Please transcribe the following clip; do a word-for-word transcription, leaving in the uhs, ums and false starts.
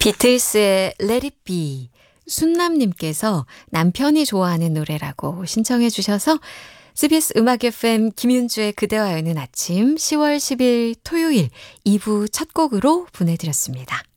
비틀스의 Let It Be. 순남님께서 남편이 좋아하는 노래라고 신청해 주셔서 씨비에스 음악 에프엠 김윤주의 그대와 여는 아침 시월 십일 토요일 이 부 첫 곡으로 보내드렸습니다.